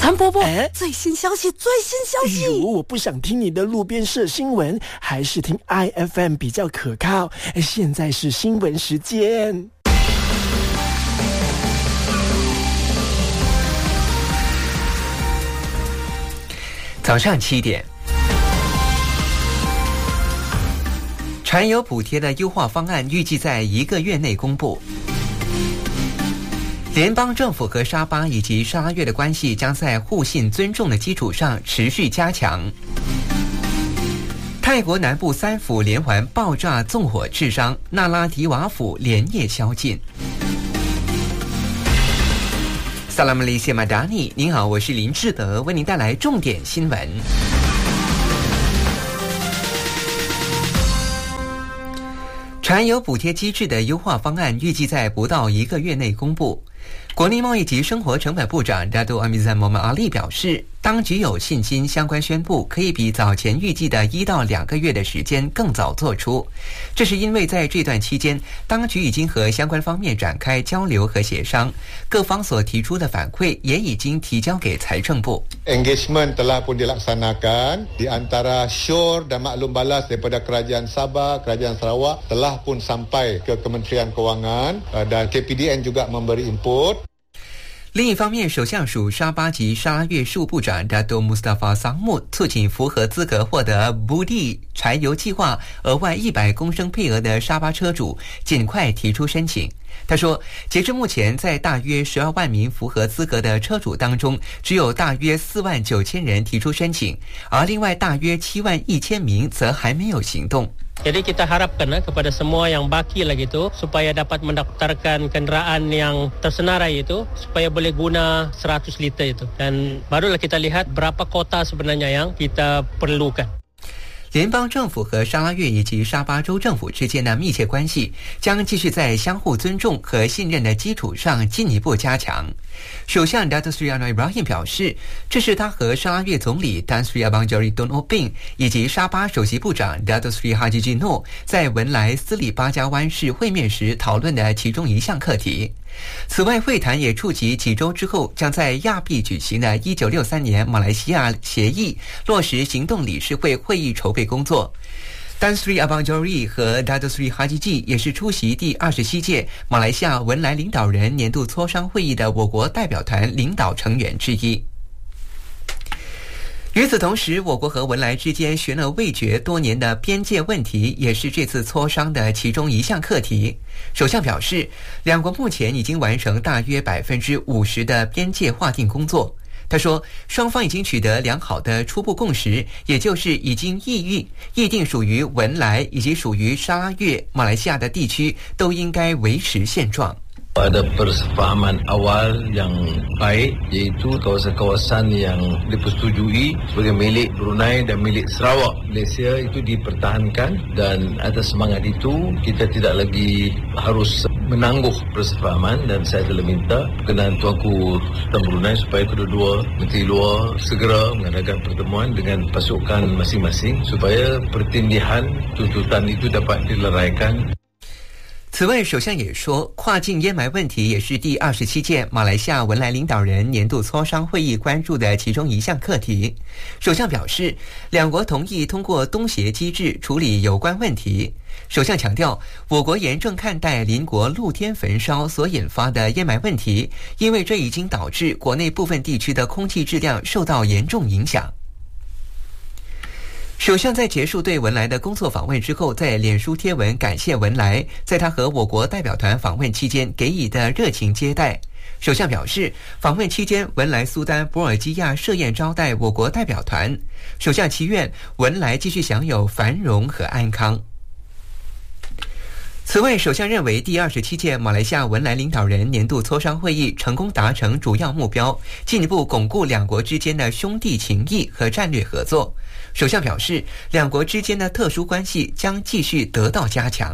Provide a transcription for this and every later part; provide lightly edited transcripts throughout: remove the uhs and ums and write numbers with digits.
谭伯伯，最新消息！ 我不想听你的路边社新闻，还是听 IFM 比较可靠。现在是新闻时间。 早上7点，柴油补贴的优化方案预计在1个月内公布。联邦政府和沙巴以及沙拉越的关系将在互信尊重的基础上持续加强。泰国南部3府连环爆炸纵火致伤，那拉提瓦府连夜宵禁。萨拉姆利谢马达尼，您好，我是林志德，为您带来重点新闻。柴油补贴机制的优化方案预计在不到1个月内公布。国内贸易及生活成本部长 Dato Amizan Mohamed Ali 表示，当局有信心相关宣布可以比早前预计的1到2个月的时间更早做出。这是因为在这段期间，当局已经和相关方面展开交流和协商，各方所提出的反馈也已经提交给财政部。 Engagement telah pun dilaksanakan di antara SURE dan maklum balas daripada Kerajaan Sabah, Kerajaan Sarawak telah pun sampai ke Kementerian Kewangan dan KPDN juga memberi input。 另一方面，首相署沙巴及沙拉越事务部长 Dato Mustafa Sangmut 促请符合资格获得 Budi 柴油计划额外100公升配额的沙巴车主尽快提出申请。他说，截至目前，在大约12万名符合资格的车主当中，只有大约4万9千人提出申请，而另外大约7万1千名则还没有行动。 Jadi kita harapkan kepada semua yang baki lagi itu supaya dapat mendaftarkan kenderaan yang tersenarai itu supaya boleh guna 100 liter itu dan barulah kita lihat berapa kota sebenarnya yang kita perlukan。 联邦政府和沙拉越以及沙巴州政府之间的密切关系将继续在相互尊重和信任的基础上进一步加强。首相 Dato Sri Anwar Ibrahim 表示，这是他和沙拉越总理 Tan Sri Abang Jari Tun Oping 以及沙巴首席部长 Dato Sri Haji Jino 在文莱斯里巴加湾市会面时讨论的其中一项课题。此外，会谈也触及几周之后将在亚庇举行的1963年马来西亚协议落实行动理事会会议筹备工作。Tan Sri Abang Jari 和 Dato Sri Haji Ji 也是出席第27届马来西亚文莱领导人年度磋商会议的我国代表团领导成员之一。与此同时，我国和文莱之间悬而未决多年的边界问题也是这次磋商的其中一项课题。首相表示，两国目前已经完成大约50%的边界划定工作。他说，双方已经取得良好的初步共识，也就是已经议定属于文莱以及属于沙拉越、马来西亚的地区都应该维持现状。 Ada persefahaman awal yang baik, iaitu kawasan-kawasan yang dipersetujui sebagai milik Brunei dan milik Sarawak Malaysia itu dipertahankan dan atas semangat itu kita tidak lagi harus menangguh persefahaman dan saya telah minta berkenaan Tuanku Sultan Brunei supaya kedua-dua Menteri Luar segera mengadakan pertemuan dengan pasukan masing-masing supaya pertindihan tuntutan itu dapat dileraikan。 此外，首相也说，跨境烟霾问题也是第27届马来西亚文莱领导人年度磋商会议关注的其中一项课题。首相表示，两国同意通过东协机制处理有关问题。首相强调，我国严正看待邻国露天焚烧所引发的烟霾问题，因为这已经导致国内部分地区的空气质量受到严重影响。首相在结束对文莱的工作访问之后，在脸书贴文感谢文莱在他和我国代表团访问期间给予的热情接待。首相表示，访问期间文莱苏丹博尔基亚设宴招待我国代表团，首相祈愿文莱继续享有繁荣和安康。此外，首相认为第27届马来西亚文莱领导人年度磋商会议成功达成主要目标，进一步巩固两国之间的兄弟情谊和战略合作。首相表示，两国之间的特殊关系将继续得到加强。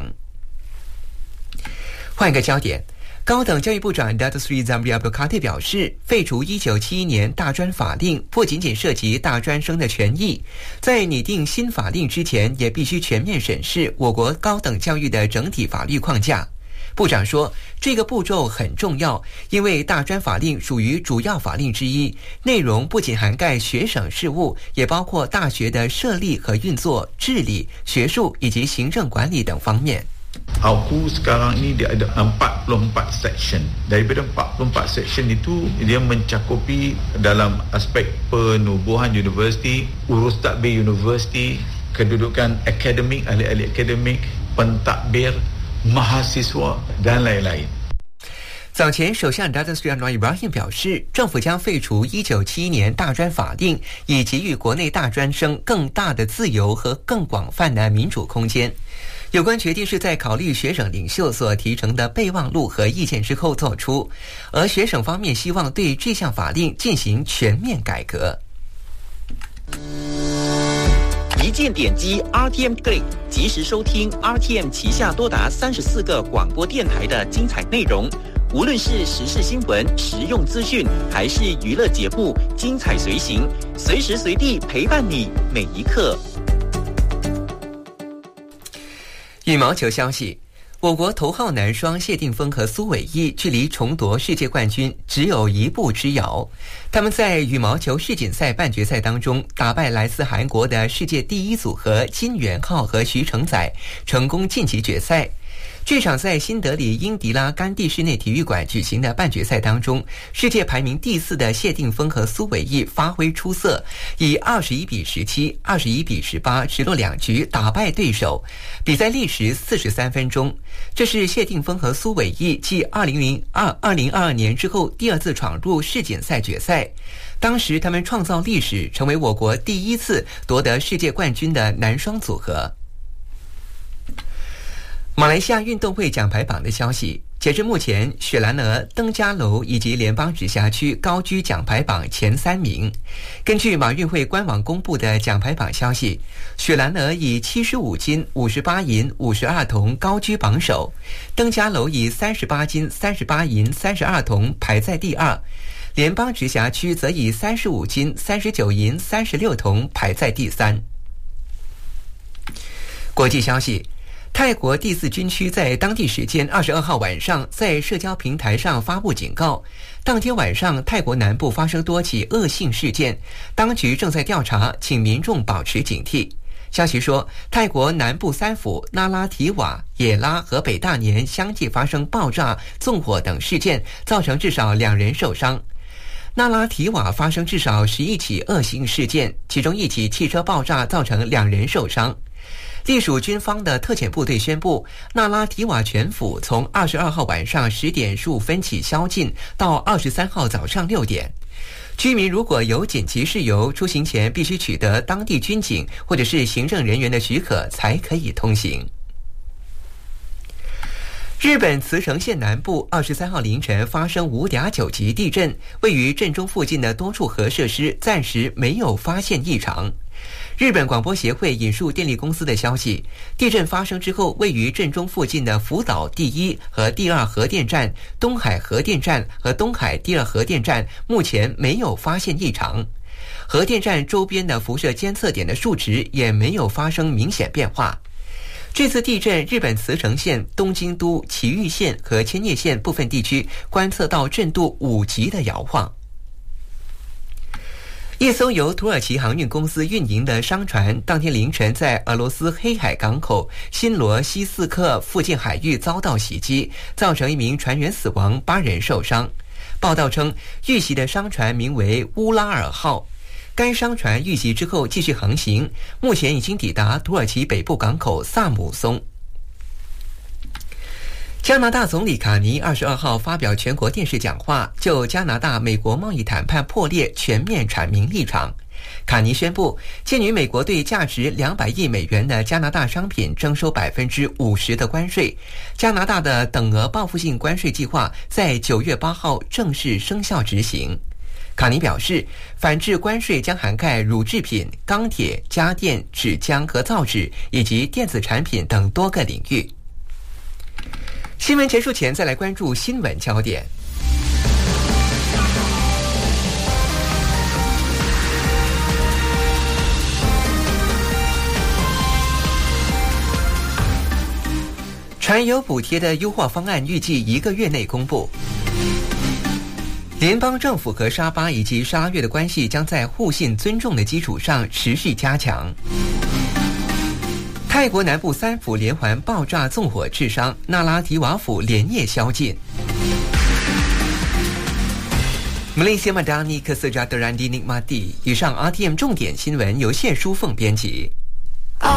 换一个焦点，高等教育部长 Dato Sri Zamri Abdul Khatir 表示，废除1971年大专法令不仅仅涉及大专生的权益，在拟定新法令之前，也必须全面审视我国高等教育的整体法律框架。 部长说，这个步骤很重要，因为大专法令属于主要法令之一，内容不仅涵盖学省事务，也包括大学的设立和运作、治理、学术以及行政管理等方面。 AUKU sekarang ini dia ada 44 section. Daripada 44 section itu dia mencakupi dalam aspek penubuhan universiti, urus tadbir universiti, kedudukan akademik, ahli-ahli akademik, pentadbir, mahasiswa dan lain-lain。 早前，首相 Datuk Seri Anwar Ibrahim 表示，政府将废除1971年大专法令，以给予国内大专生更大的自由和更广泛的民主空间。有关决定是在考虑学省领袖所提呈的备忘录和意见之后做出，而学省方面希望对这项法令进行全面改革。 一键点击 RTM Click， 及时收听 RTM 旗下多达34个广播电台的精彩内容。无论是时事新闻、实用资讯，还是娱乐节目，精彩随行，随时随地陪伴你每一刻。 羽毛球消息，我国头号男双谢定峰和苏伟毅距离重夺世界冠军只有一步之遥。他们在羽毛球世锦赛半决赛当中打败来自韩国的世界第一组合金元浩和徐承宰，成功晋级决赛。这场在新德里英迪拉甘地室内体育馆举行的半决赛当中，世界排名第4的谢定峰和苏伟毅发挥出色，以21比17、21比18直落2局打败对手，比赛历时43分钟。这是谢定峰和苏伟毅继2022年之后第2次闯入世锦赛决赛。当时他们创造历史，成为我国第1次夺得世界冠军的男双组合。马来西亚运动会奖牌榜的消息，截至目前，雪兰莪、登嘉楼以及联邦直辖区高居奖牌榜前3名。根据马运会官网公布的奖牌榜消息，雪兰莪以75金、58银、52铜高居榜首，登嘉楼以38金、38银、32铜排在第2，联邦直辖区则以35金、39银、36铜排在第3。国际消息，泰国第4军区在当地时间22号晚上在社交平台上发布警告，当天晚上泰国南部发生多起恶性事件，当局正在调查，请民众保持警惕。消息说，泰国南部3府那拉提瓦、野拉和北大年相继发生爆炸、纵火等事件，造成至少2人受伤。那拉提瓦发生至少11起恶性事件，其中1起汽车爆炸造成2人受伤。隶属军方的特遣部队宣布，那拉提瓦全府从22号晚上10点15分起宵禁，到23号早上6点。居民如果有紧急事由，出行前必须取得当地军警或者是行政人员的许可，才可以通行。日本茨城县南部23号凌晨发生5.9级地震，位于震中附近的多处核设施暂时没有发现异常。日本广播协会引述电力公司的消息，地震发生之后，位于震中附近的福岛第1和第2核电站、东海核电站和东海第2核电站目前没有发现异常。核电站周边的辐射监测点的数值也没有发生明显变化。这次地震，日本茨城县、东京都、埼玉县和千叶县部分地区观测到震度5级的摇晃。一艘由土耳其航运公司运营的商船当天凌晨在俄罗斯黑海港口新罗西斯克附近海域遭到袭击，造成1名船员死亡，8人受伤。报道称，遇袭的商船名为乌拉尔号，该商船遇袭之后继续航行，目前已经抵达土耳其北部港口萨姆松。加拿大总理卡尼22号发表全国电视讲话，就加拿大美国贸易谈判破裂全面阐明立场。卡尼宣布，鉴于美国对价值200亿美元的加拿大商品征收50%的关税，加拿大的等额报复性关税计划在9月8号正式生效执行。卡尼表示，反制关税将涵盖乳制品、钢铁、家电、纸浆和造纸以及电子产品等多个领域。新闻结束前，再来关注新闻焦点。 柴油补贴的优化方案预计1个月内公布。联邦政府和沙巴以及沙拉越的关系将在互信尊重的基础上持续加强。泰国南部3府连环爆炸纵火致伤，纳拉提瓦府连夜宵禁。Malaysia Madani Kesejahteraan dinikmati。以上 RTM 重点新闻由谢淑凤编辑。